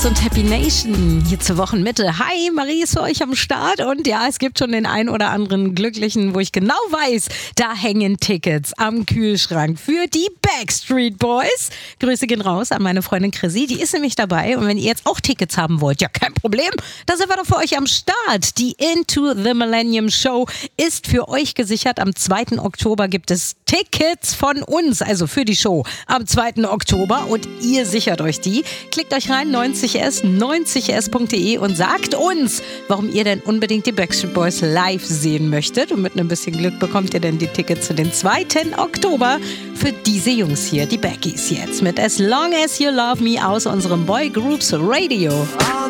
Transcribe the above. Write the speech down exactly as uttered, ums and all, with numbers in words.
und Happy Nation hier zur Wochenmitte. Hi, Marie ist für euch am Start und ja, es gibt schon den ein oder anderen Glücklichen, wo ich genau weiß, da hängen Tickets am Kühlschrank für die Backstreet Boys. Grüße gehen raus an meine Freundin Chrissy, die ist nämlich dabei und wenn ihr jetzt auch Tickets haben wollt, ja kein Problem, da sind wir doch für euch am Start. Die Into the Millennium Show ist für euch gesichert. Am zweiten Oktober gibt es Tickets von uns, also für die Show am zweiten Oktober und ihr sichert euch die. Klickt euch rein, neunzig s, neunzig s punkt de und sagt uns, warum ihr denn unbedingt die Backstreet Boys live sehen möchtet. Und mit ein bisschen Glück bekommt ihr dann die Tickets zu den zweiten Oktober für diese Jungs hier, die Backies jetzt mit As Long As You Love Me aus unserem Boy Groups Radio.